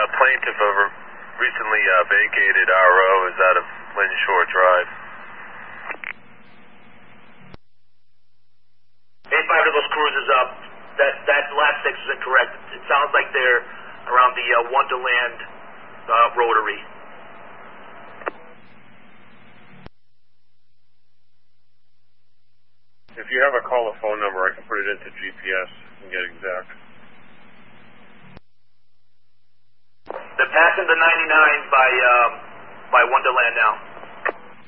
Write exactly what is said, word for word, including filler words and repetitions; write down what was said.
plaintiff of a recently uh, vacated R O is out of Lynn Shore Drive. eight five to those cruisers up. That that last six is incorrect. It sounds like they're around the uh, Wonderland uh, Rotary. If you have a call a phone number, I can put it into G P S and get exact. They're passing the ninety-nine by um, by Wonderland now.